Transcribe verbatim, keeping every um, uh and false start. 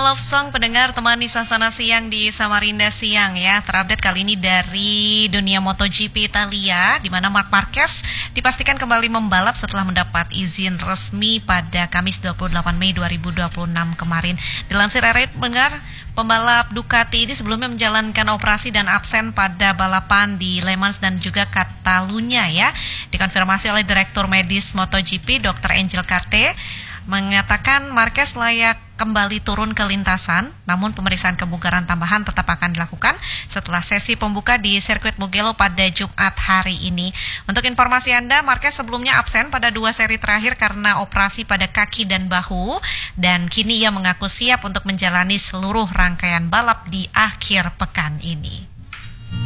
Love Song, pendengar temani suasana siang di Samarinda Siang ya. Terupdate kali ini dari dunia MotoGP Italia, di mana Marc Marquez dipastikan kembali membalap setelah mendapat izin resmi pada Kamis dua puluh delapan Mei dua ribu dua puluh enam kemarin. Dilansir R R, pendengar, pembalap Ducati ini sebelumnya menjalankan operasi dan absen pada balapan di Le Mans dan juga Catalunya ya. Dikonfirmasi oleh Direktur Medis MotoGP, dokter Angel Carte, mengatakan Marquez layak kembali turun ke lintasan, namun pemeriksaan kebugaran tambahan tetap akan dilakukan setelah sesi pembuka di sirkuit Mugello pada Jumat hari ini. Untuk informasi Anda, Marquez sebelumnya absen pada dua seri terakhir karena operasi pada kaki dan bahu, dan kini ia mengaku siap untuk menjalani seluruh rangkaian balap di akhir pekan ini.